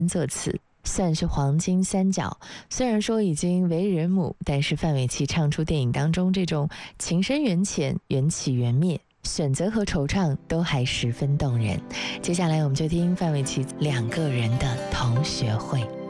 作词，算是黄金三角。虽然说已经为人母，但是范玮琪唱出电影当中这种情深缘浅、缘起缘灭，选择和惆怅都还十分动人。接下来我们就听范玮琪两个人的同学会。